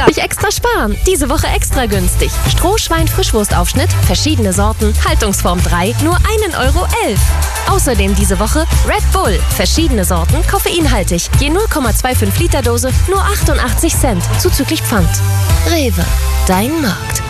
Ich extra sparen. Diese Woche extra günstig. Strohschwein Frischwurstaufschnitt, verschiedene Sorten, Haltungsform 3, nur 1,11 €. Außerdem diese Woche Red Bull, verschiedene Sorten, koffeinhaltig. Je 0,25 Liter Dose, nur 88 Cent, zuzüglich Pfand. Rewe, dein Markt.